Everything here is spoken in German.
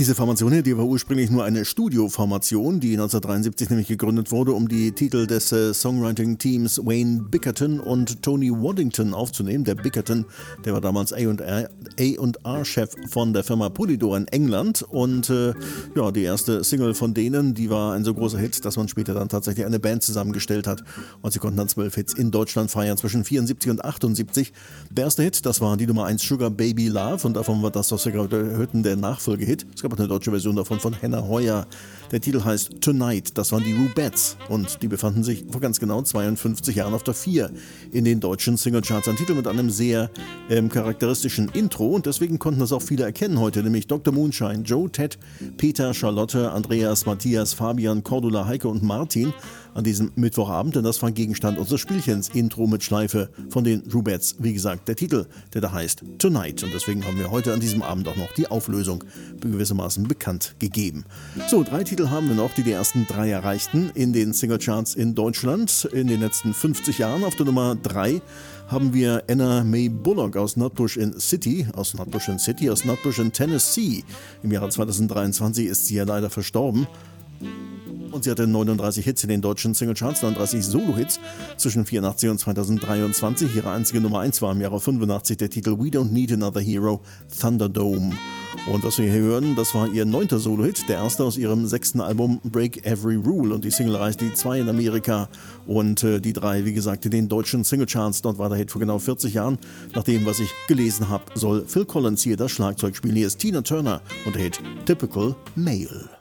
Diese Formation hier, die war ursprünglich nur eine Studioformation, die 1973 nämlich gegründet wurde, um die Titel des Songwriting-Teams Wayne Bickerton und Tony Waddington aufzunehmen. Der Bickerton, der war damals A&R-Chef von der Firma Polydor in England und ja, die erste Single von denen, die war ein so großer Hit, dass man später dann tatsächlich eine Band zusammengestellt hat und sie konnten dann 12 Hits in Deutschland feiern zwischen 74 und 78. Der erste Hit, das war die Nummer 1 Sugar Baby Love und davon war das, was wir gerade hörten, der Nachfolgehit. Es gab auch eine deutsche Version davon von Hannah Heuer. Der Titel heißt Tonight, das waren die Rubettes und die befanden sich vor ganz genau 52 Jahren auf der 4 in den deutschen Singlecharts. Ein Titel mit einem sehr charakteristischen Intro und deswegen konnten das auch viele erkennen heute, nämlich Dr. Moonshine, Joe, Ted, Peter, Charlotte, Andreas, Matthias, Fabian, Cordula, Heike und Martin an diesem Mittwochabend, denn das war Gegenstand unseres Spielchens, Intro mit Schleife von den Rubettes. Wie gesagt, der Titel, der da heißt Tonight und deswegen haben wir heute an diesem Abend auch noch die Auflösung gewissermaßen bekannt gegeben. So, 3 Titel haben wir noch, die ersten 3 erreichten in den Singlecharts in Deutschland in den letzten 50 Jahren. Auf der Nummer 3 haben wir Anna Mae Bullock aus Nutbush in Tennessee. Im Jahre 2023 ist sie ja leider verstorben. Und sie hatte 39 Hits in den deutschen Singlecharts, 39 Solo-Hits zwischen 84 und 2023. Ihre einzige Nummer 1 war im Jahre 85 der Titel We Don't Need Another Hero, Thunderdome. Und was wir hier hören, das war ihr 9. Solo-Hit, der erste aus ihrem 6. Album Break Every Rule. Und die Single erreichte die 2 in Amerika und die 3, wie gesagt, in den deutschen Singlecharts. Dort war der Hit vor genau 40 Jahren. Nach dem, was ich gelesen habe, soll Phil Collins hier das Schlagzeug spielen. Hier ist Tina Turner und der Hit Typical Male.